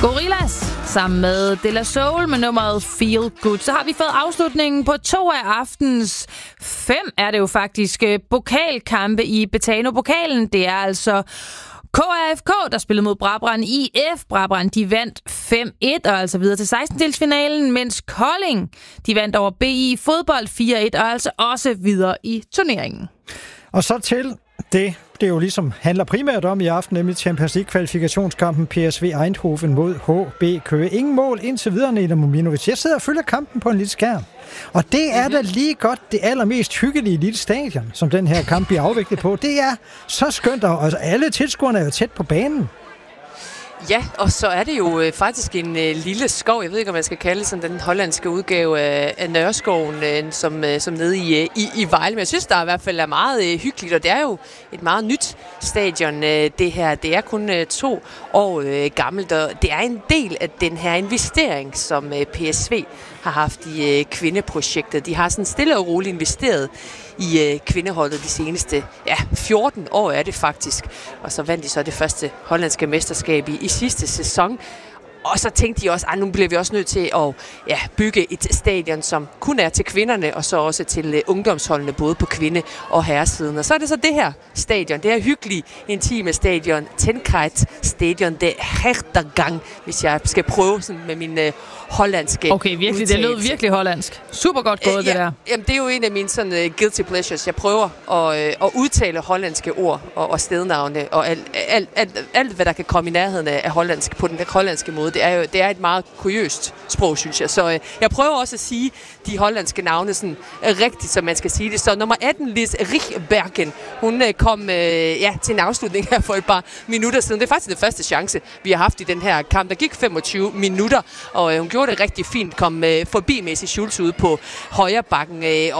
Gorillaz sammen med De La Soul med nummeret Feel Good. Så har vi fået afslutningen på 2 af aftens 5, er det jo faktisk, pokalkampe i Betano-pokalen. Det er altså KAFK, der spillede mod Brabrand IF. Brabrand, de vandt 5-1 og altså videre til 16-delsfinalen, mens Kolding, de vandt over BI Fodbold 4-1 og altså også videre i turneringen. Og så til det jo ligesom handler primært om i aften, nemlig Champions League-kvalifikationskampen PSV Eindhoven mod HB Køge. Ingen mål indtil videre, Neda Muminovic. Jeg sidder og følger kampen på en lille skærm. Og det er da lige godt det allermest hyggelige lille stadion, som den her kamp bliver afviklet på. Det er så skønt, og alle tilskuerne er jo tæt på banen. Ja, og så er det jo faktisk en lille skov. Jeg ved ikke, om man skal kalde det sådan den hollandske udgave af Nørreskoven, som nede i Vejle. Men jeg synes, der i hvert fald er meget hyggeligt, og det er jo et meget nyt stadion, det her. Det er kun 2 år gammelt, og det er en del af den her investering, som PSV har haft i kvindeprojektet. De har sådan stille og roligt investeret i kvindeholdet de seneste 14 år er det faktisk. Og så vandt de så det første hollandske mesterskab i sidste sæson. Og så tænkte de også, at nu bliver vi også nødt til at bygge et stadion, som kun er til kvinderne, og så også til ungdomsholdene, både på kvinde- og herresiden. Og så er det så det her stadion, det her hyggelige, intime stadion, Tenkite Stadion de Hertergang, hvis jeg skal prøve sådan med min hollandske okay, virkelig, udtagelse. Det lød virkelig hollandsk. Super godt gået, det der. Jamen, det er jo en af mine sådan guilty pleasures. Jeg prøver at udtale hollandske ord og stednavne, og alt, hvad der kan komme i nærheden af hollandsk på den hollandske måde. Det er et meget kuriøst sprog, synes jeg. Så jeg prøver også at sige de hollandske navne sådan rigtigt, som man skal sige det. Så nummer 18, Lis Richbergen, hun kom til en afslutning her for et par minutter siden. Det er faktisk den første chance, vi har haft i den her kamp. Der gik 25 minutter, og hun gjorde det rigtig fint. Kom forbi Messi Schulz ude på højre bakken,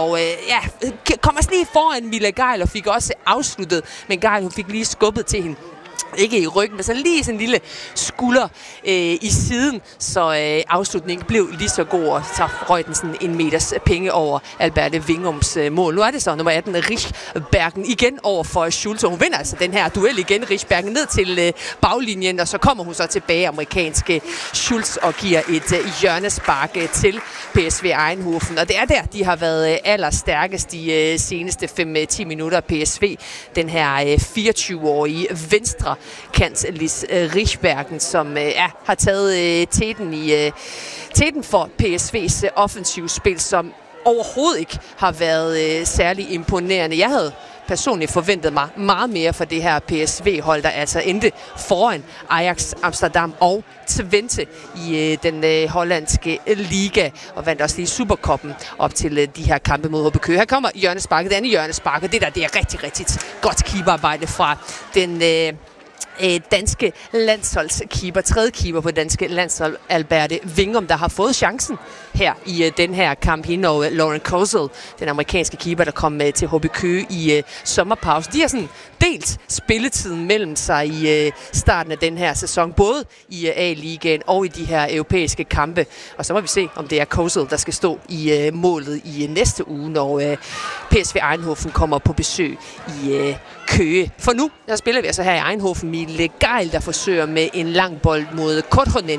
kom også lige foran Mila Geil og fik også afsluttet. Men Geil, hun fik lige skubbet til hende. Ikke i ryggen, men så lige sådan en lille skulder i siden, så afslutningen blev lige så god, og så røg den sådan 1 meters penge over Alberte Wingums mål. Nu er det så nummer 18, Richbergen, igen over for Schulz, og hun vinder altså den her duel igen, Richbergen ned til baglinjen, og så kommer hun så tilbage, amerikanske Schulz, og giver et hjørnespark til PSV Eindhoven, og det er der, de har været allerstærkest de seneste 5-10 minutter. PSV, den her 24-årige venstre kant Lis Richbergen, som har taget teten for PSV's offensive spil, som overhovedet ikke har været særlig imponerende. Jeg havde personligt forventet mig meget mere for det her PSV-hold, der altså endte foran Ajax Amsterdam og Twente i den hollandske liga, og vandt også lige Supercuppen op til de her kampe mod HB Køge. Her kommer hjørnesparket, det andet hjørnesparket. Det er rigtig, rigtig godt keeperarbejde fra den danske landsholdskeeper, tredje keeper på danske landshold, Alberte Wingum, der har fået chancen her i den her kamp. Hende og Lauren Kozel, den amerikanske keeper, der kom til HB Køge i sommerpause. De har sådan delt spilletiden mellem sig i starten af den her sæson, både i A-ligaen og i de her europæiske kampe. Og så må vi se, om det er Kozel, der skal stå i målet i næste uge, når PSV Eindhoven kommer på besøg i Køge. For nu, der spiller vi altså her i Eindhoven. Mille Geil, der forsøger med en lang bold mod Korhonen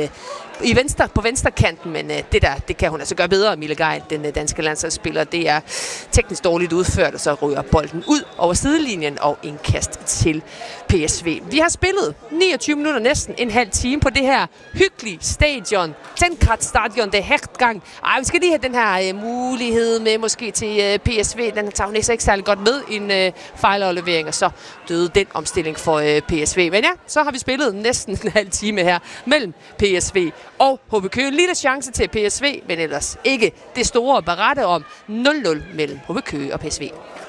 på venstre kanten, men det kan hun altså gøre bedre. Mille Geil, den danske landsholdsspiller, det er teknisk dårligt udført, og så ryger bolden ud over sidelinjen og indkast til PSV. Vi har spillet 29 minutter, næsten en halv time på det her hyggelige stadion. Tenkite Stadion de Hertgang. Vi skal lige have den her mulighed med måske til PSV. Den tager hun ikke særlig godt med en fejlaflevering, og så døde den omstilling for PSV. Men ja, så har vi spillet næsten en halv time her mellem PSV og HB Køge. En lille chance til PSV, men ellers ikke det store at berette om. 0-0 mellem HB Køge og PSV.